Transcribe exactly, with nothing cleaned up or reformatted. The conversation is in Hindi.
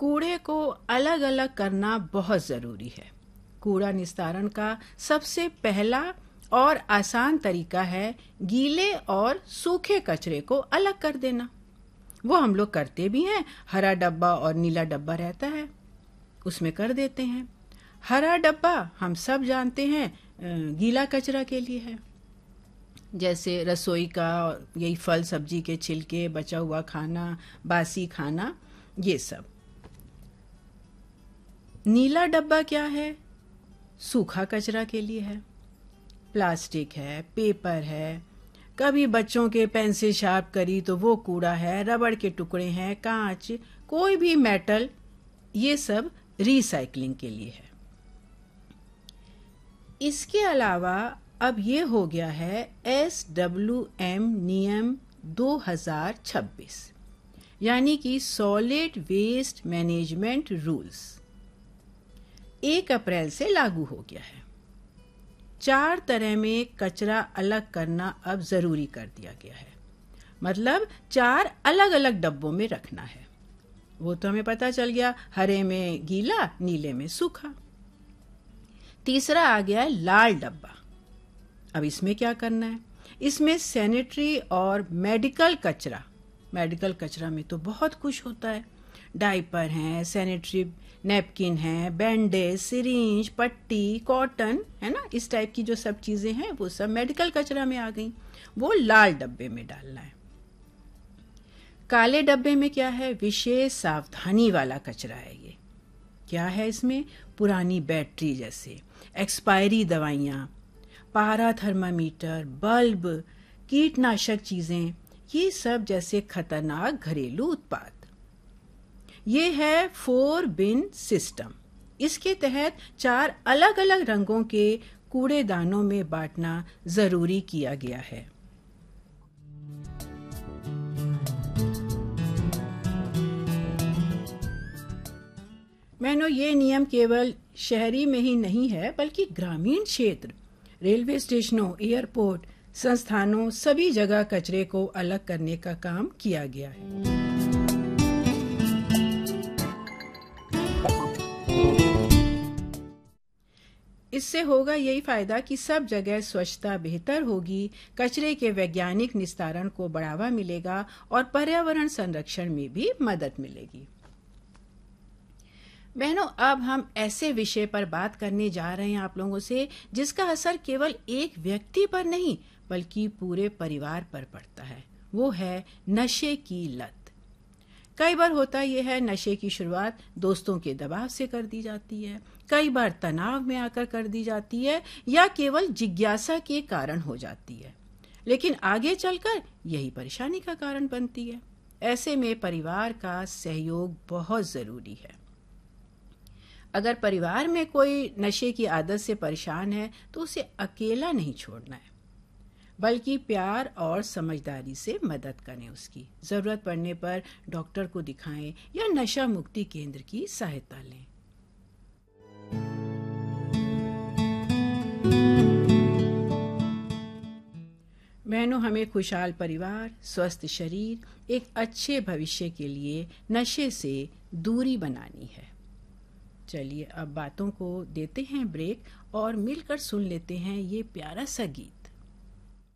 कूड़े को अलग अलग करना बहुत ज़रूरी है। कूड़ा निस्तारण का सबसे पहला और आसान तरीका है गीले और सूखे कचरे को अलग कर देना। वो हम लोग करते भी हैं। हरा डब्बा और नीला डब्बा रहता है, उसमें कर देते हैं। हरा डब्बा हम सब जानते हैं गीला कचरा के लिए है, जैसे रसोई का यही फल सब्जी के छिलके, बचा हुआ खाना, बासी खाना, ये सब। नीला डब्बा क्या है? सूखा कचरा के लिए है। प्लास्टिक है, पेपर है, कभी बच्चों के पेंसिल शार्प करी तो वो कूड़ा है, रबड़ के टुकड़े हैं, कांच, कोई भी मेटल, ये सब रिसाइकलिंग के लिए है। इसके अलावा अब ये हो गया है एस डब्ल्यू एम नियम दो हज़ार छब्बीस, यानी कि सॉलिड वेस्ट मैनेजमेंट रूल्स एक अप्रैल से लागू हो गया है। चार तरह में कचरा अलग करना अब जरूरी कर दिया गया है, मतलब चार अलग अलग डब्बों में रखना है। वो तो हमें पता चल गया, हरे में गीला, नीले में सूखा। तीसरा आ गया लाल डब्बा। अब इसमें क्या करना है? इसमें सैनिटरी और मेडिकल कचरा, मेडिकल कचरा में तो बहुत कुछ होता है। डायपर हैं, सैनिटरी नैपकिन हैं, बैंडेज, सिरिंज, पट्टी, कॉटन, है ना, इस टाइप की जो सब चीजें हैं वो सब मेडिकल कचरा में आ गई। वो लाल डब्बे में डालना है। काले डब्बे में क्या है? विशेष सावधानी वाला कचरा है। ये क्या है? इसमें पुरानी बैटरी जैसे एक्सपायरी दवाइयाँ, पारा थर्मामीटर, बल्ब, कीटनाशक चीजें, ये सब जैसे खतरनाक घरेलू उत्पाद। ये है फोर बिन सिस्टम। इसके तहत चार अलग अलग रंगों के कूड़ेदानों में बांटना जरूरी किया गया है। मैंने ये नियम केवल शहरी में ही नहीं है, बल्कि ग्रामीण क्षेत्र, रेलवे स्टेशनों, एयरपोर्ट, संस्थानों, सभी जगह कचरे को अलग करने का काम किया गया है। इससे होगा यही फायदा कि सब जगह स्वच्छता बेहतर होगी, कचरे के वैज्ञानिक निस्तारण को बढ़ावा मिलेगा और पर्यावरण संरक्षण में भी मदद मिलेगी। बहनों, अब हम ऐसे विषय पर बात करने जा रहे हैं आप लोगों से जिसका असर केवल एक व्यक्ति पर नहीं बल्कि पूरे परिवार पर पड़ता है। वो है नशे की लत। कई बार होता यह है, नशे की शुरुआत दोस्तों के दबाव से कर दी जाती है, कई बार तनाव में आकर कर दी जाती है, या केवल जिज्ञासा के कारण हो जाती है, लेकिन आगे चलकर यही परेशानी का कारण बनती है। ऐसे में परिवार का सहयोग बहुत जरूरी है। अगर परिवार में कोई नशे की आदत से परेशान है तो उसे अकेला नहीं छोड़ना है, बल्कि प्यार और समझदारी से मदद करें। उसकी जरूरत पड़ने पर डॉक्टर को दिखाएं या नशा मुक्ति केंद्र की सहायता लें। बहनों, हमें खुशहाल परिवार, स्वस्थ शरीर, एक अच्छे भविष्य के लिए नशे से दूरी बनानी है। चलिए अब बातों को देते हैं ब्रेक और मिलकर सुन लेते हैं ये प्यारा सा गीत।